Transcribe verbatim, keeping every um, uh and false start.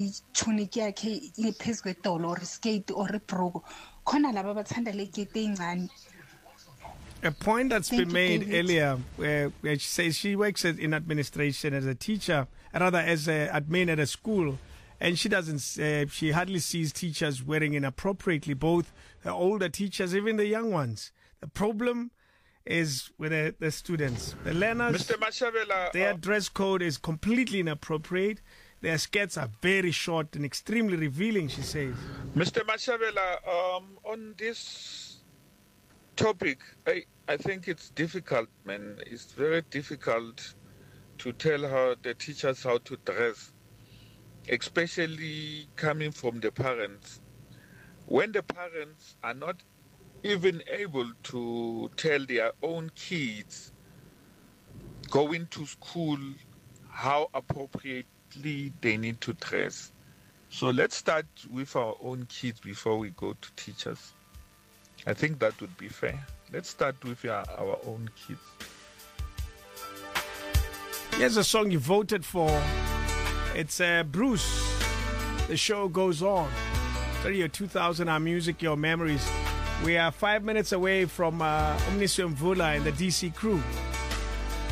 ichuniki yakhe iphezu kwedolo or skate or ibhruku khona laba bathanda le gate encane. A point that's Thank been you, made David. earlier, where, where she says she works as, in administration as a teacher, rather as an admin at a school, and she doesn't, uh, she hardly sees teachers wearing inappropriately, both the older teachers, even the young ones. The problem is with the, the students, the learners. Mister Mashabela, their uh, dress code is completely inappropriate. Their skirts are very short and extremely revealing, she says. Mister Mashabela, um, on this topic, I, I think it's difficult, man. It's very difficult to tell how the teachers how to dress, especially coming from the parents. When the parents are not even able to tell their own kids going to school how appropriately they need to dress. So let's start with our own kids before we go to teachers. I think that would be fair. Let's start with our, our own kids. Here's a song you voted for. It's uh, Bruce. The show goes on. Radio two thousand, our music, your memories. We are five minutes away from uh, Omnisio Mvula and the D C crew.